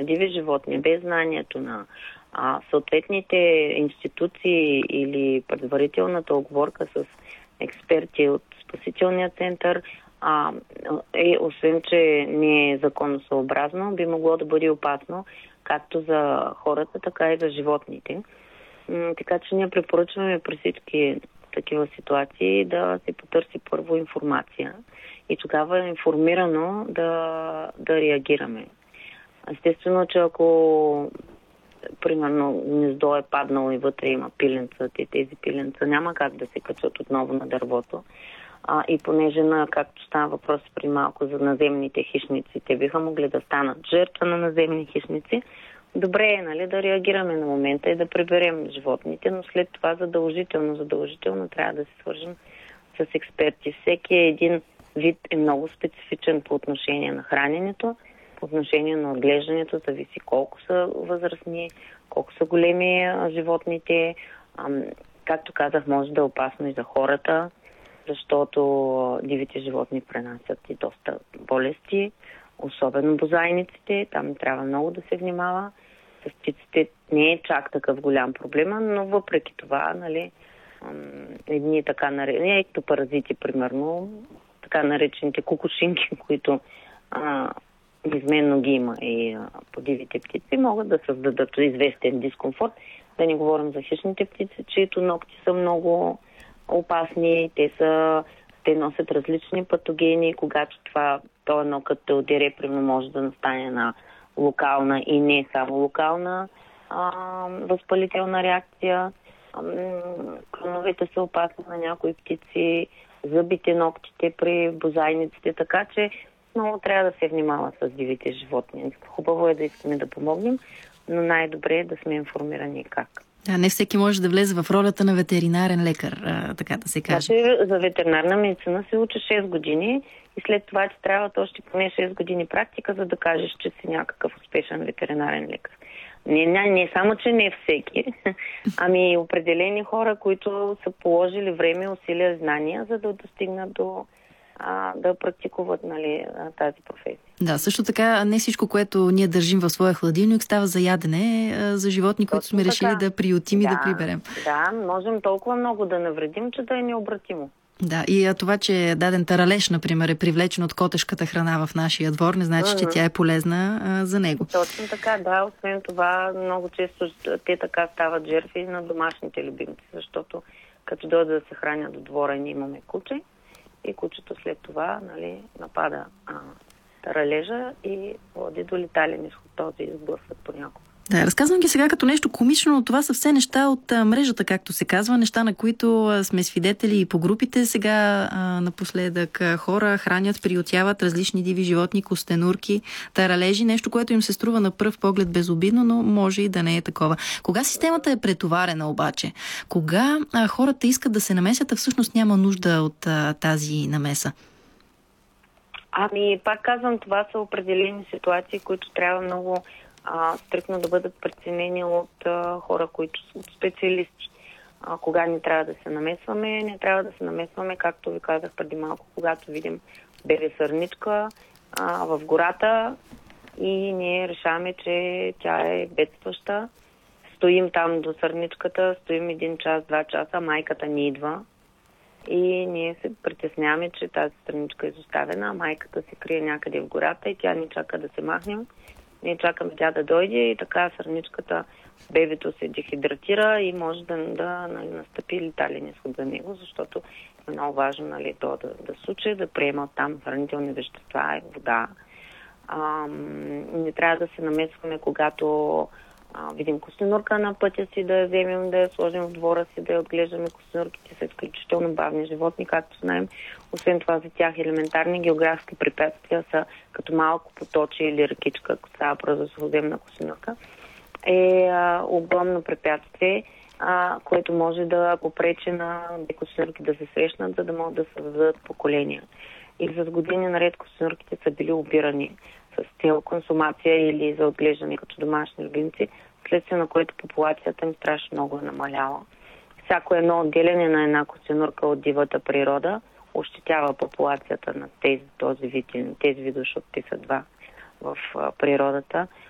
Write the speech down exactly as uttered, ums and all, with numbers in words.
диви животни, без знанието на а, съответните институции или предварителната оговорка с експерти от Спасителния център, а, е, освен че не е законосъобразно, би могло да бъде опасно както за хората, така и за животните. М- така че ние препоръчваме при всички такива ситуации да се потърси първо информация и тогава информирано да, да реагираме. Естествено, че ако примерно гнездо е паднало и вътре има пиленца, те тези пиленца няма как да се качат отново на дървото. А, и понеже, на, както става въпрос при малко за наземните хищници, те биха могли да станат жертва на наземни хищници, добре е, нали, да реагираме на момента и да приберем животните, но след това задължително, задължително трябва да се свържем с експерти. Всеки един вид е много специфичен по отношение на храненето, по отношение на отглеждането, зависи колко са възрастни, колко са големи животните. Както казах, може да е опасно и за хората, защото дивите животни пренасят и доста болести, особено бозайниците. Там трябва много да се внимава. С птиците не е чак такъв голям проблем, но въпреки това, нали, едни така наречени ектопаразити, примерно, така наречените кукушинки, които а, изменно ги има и а, по дивите птици, могат да създадат известен дискомфорт. Да не говорим за хищните птици, чието ногти са много опасни, те са, те носят различни патогени, когато това, този нокът те удере, примерно може да настане на локална и не само локална а, възпалителна реакция. Клоновете са опасни на някои птици, зъбите, ногтите при бозайниците, така че много трябва да се внимава с дивите животни. Хубаво е да искаме да помогнем, но най-добре е да сме информирани как. Да, не всеки може да влезе в ролята на ветеринарен лекар, а, така да се каже. Значи, за ветеринарна медицина се учи шест години и след това ти трябват още поне шест години практика, за да кажеш, че си някакъв успешен ветеринарен лекар. Не, не, не само, че не всеки, ами определени хора, които са положили време, усилия, знания, за да достигнат до а, да практикуват, нали, тази професия. Да, също така не всичко, което ние държим в своя хладилник, става за ядене а, за животни, които Точно сме така решили да приютим да, и да приберем. Да, можем толкова много да навредим, че да е необратимо. Да, и а, това, че даден таралеж, например, е привлечен от котешката храна в нашия двор, не значи, mm-hmm. че тя е полезна а, за него. Точно така, да. Освен това, много често те така стават жертви на домашните любимци, защото като дойде да се храня до двора, ние имаме куче и кучето след това, нали, напада а, таралежа и води до летален изход, този изблъсват понякога. Да, разказвам ги сега като нещо комично, но това са все неща от а, мрежата, както се казва, неща, на които а, сме свидетели и по групите сега а, напоследък. А, хора хранят, приютяват различни диви животни, костенурки, таралежи, нещо, което им се струва на пръв поглед безобидно, но може и да не е такова. Кога системата е претоварена обаче? Кога а, хората искат да се намесят, а всъщност няма нужда от а, тази намеса? Ами, пак казвам, това са определени ситуации, които трябва много а, стрикно да бъдат преценени от а, хора, които са специалисти. А, кога не трябва да се намесваме? Не трябва да се намесваме, както ви казах преди малко, когато видим бебе сърничка а, в гората и ние решаваме, че тя е бедстваща. Стоим там до сърничката, стоим един час, два часа, майката ни идва. И ние се притесняваме, че тази страничка е изоставена, а майката се крие някъде в гората и тя ни чака да се махнем. Ние чакаме тя да дойде и така сърничката, бебето се дехидратира и може да, да нали, настъпи летален изход за него, защото е много важно, нали, то да, да случи, да приема там хранителни вещества и вода. А, не трябва да се намесваме, когато а, видим костенурка на пътя си, да я вземем, да я сложим в двора си, да я отглеждаме. Костенурките са изключително бавни животни, както знаем. Освен това, за тях елементарни географски препятствия са като малко поточе или ръкичка, ако става просто да се вземна костенурка, е а, огромно препятствие, а, което може да попречи на костенурки да се срещнат, за да могат да създадат поколения. И за години наред костенурките са били обирани с цел консумация или за отглеждане като домашни любимци, следствие на което популацията им страшно много е намаляла. Всяко едно отделяне на една костенурка от дивата природа ощетява популацията на тези, този вид, тези видове, защото те са два в а, природата.